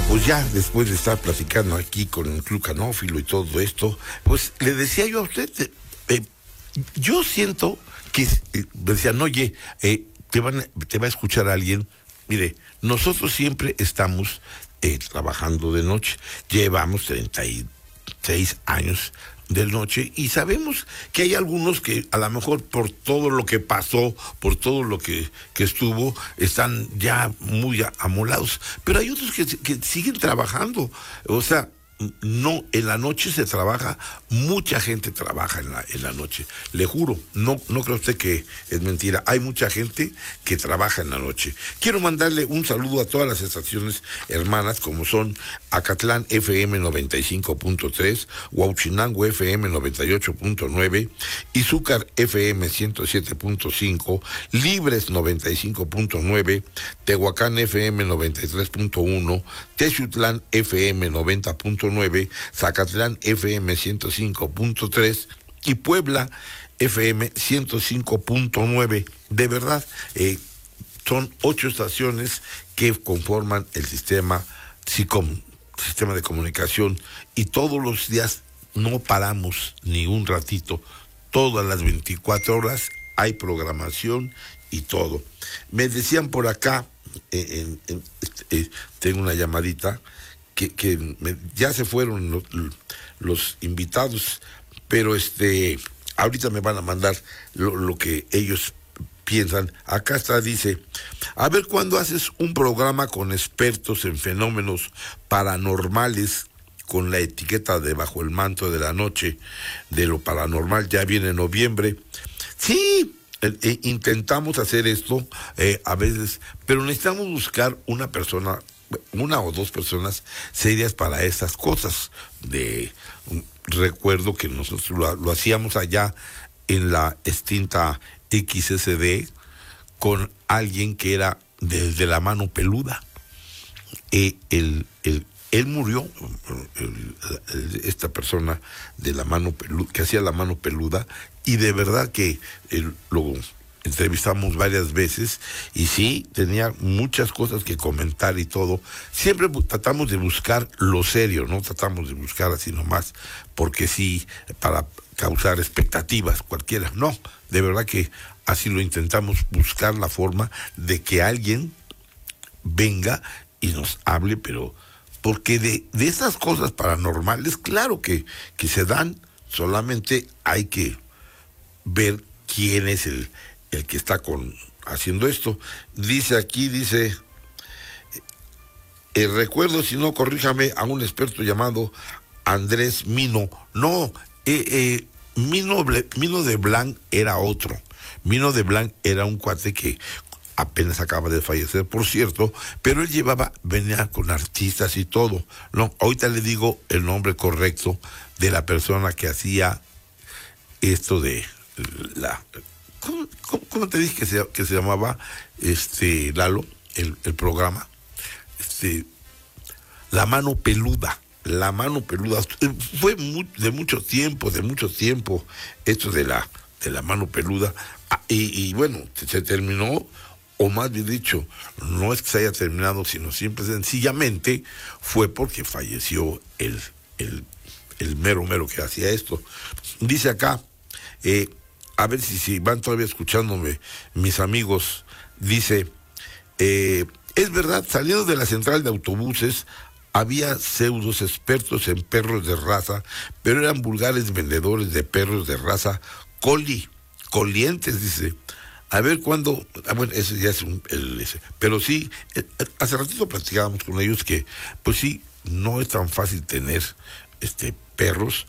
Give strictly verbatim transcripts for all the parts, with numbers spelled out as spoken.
Pues ya después de estar platicando aquí con el Club Canófilo y todo esto, pues le decía yo a usted, eh, eh, yo siento que, eh, decían, oye, eh, te, van, te va a escuchar alguien. Mire, nosotros siempre estamos eh, trabajando de noche, llevamos treinta y seis años de noche y sabemos que hay algunos que a lo mejor por todo lo que pasó, por todo lo que, que estuvo, están ya muy amolados, pero hay otros que, que siguen trabajando. O sea, no, en la noche se trabaja, mucha gente trabaja en la, en la noche, le juro, no, no cree usted que es mentira, hay mucha gente que trabaja en la noche. Quiero mandarle un saludo a todas las estaciones hermanas, como son Acatlán F M noventa y cinco punto tres, Huauchinango F M noventa y ocho punto nueve, Izúcar F M ciento siete punto cinco, Libres noventa y cinco punto nueve, Tehuacán F M noventa y tres punto uno, Texutlán F M noventa punto nueve, Zacatlán F M ciento cinco punto tres y Puebla F M ciento cinco punto nueve. De verdad, eh, son ocho estaciones que conforman el sistema SICOM, sistema de comunicación, y todos los días no paramos ni un ratito, todas las veinticuatro horas hay programación y todo. Me decían por acá, eh, en, en, eh, tengo una llamadita, que, que me, ya se fueron los, los invitados, pero este ahorita me van a mandar lo, lo que ellos piensan. Acá está, dice, a ver cuándo haces un programa con expertos en fenómenos paranormales con la etiqueta de Bajo el Manto de la Noche de lo paranormal. Ya viene noviembre. Sí, eh, eh, intentamos hacer esto eh, a veces, pero necesitamos buscar una persona, una o dos personas serias para estas cosas. De recuerdo que nosotros lo, lo hacíamos allá en la extinta X S D con alguien que era desde la mano peluda. Eh, el, el, él murió, el, el, esta persona de la mano peluda, que hacía la mano peluda, y de verdad que el, lo entrevistamos varias veces y sí, tenía muchas cosas que comentar y todo. Siempre tratamos de buscar lo serio, no tratamos de buscar así nomás, porque sí, para causar expectativas cualquiera. No, de verdad que así lo intentamos, buscar la forma de que alguien venga y nos hable, pero porque de, de esas cosas paranormales, claro que, que se dan, solamente hay que ver quién es el el que está con haciendo esto. Dice aquí, dice, eh, recuerdo, si no, corríjame, a un experto llamado Andrés Mino. No, eh, eh, Mino, Mino de Blanc era otro. Mino de Blanc era un cuate que apenas acaba de fallecer, por cierto, pero él llevaba, venía con artistas y todo. No, ahorita le digo el nombre correcto de la persona que hacía esto de la... ¿Cómo, cómo, cómo te dije que se, que se llamaba, este, Lalo, el, el programa? Este, La Mano Peluda, La Mano Peluda. Fue muy, de mucho tiempo, de mucho tiempo, esto de la, de la Mano Peluda. Ah, y, y bueno, se, se terminó, o más bien dicho, no es que se haya terminado, sino simple sencillamente fue porque falleció el, el, el mero mero que hacía esto. Dice acá, eh, a ver si, si van todavía escuchándome mis amigos, dice, eh, es verdad, saliendo de la central de autobuses, había pseudos expertos en perros de raza, pero eran vulgares vendedores de perros de raza coli, colientes, dice. A ver cuándo, ah, bueno, ese ya es un, el, ese, pero sí, eh, hace ratito platicábamos con ellos que, pues sí, no es tan fácil tener este perros,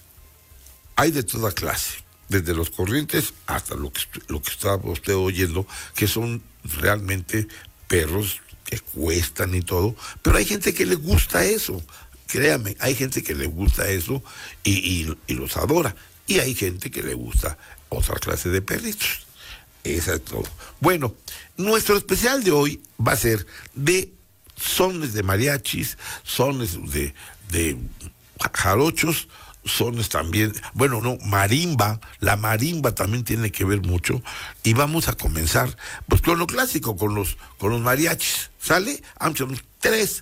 hay de toda clase. Desde los corrientes hasta lo que, lo que estaba usted oyendo, que son realmente perros que cuestan y todo, pero hay gente que le gusta eso, créame, hay gente que le gusta eso y, y, y los adora, y hay gente que le gusta otra clase de perritos. Eso es todo. Bueno, nuestro especial de hoy va a ser de sones de mariachis, sones de, de jarochos, sones también, bueno, no, marimba, la marimba también tiene que ver mucho, y vamos a comenzar, pues con lo clásico, con los, con los mariachis, ¿sale? Vamos a tres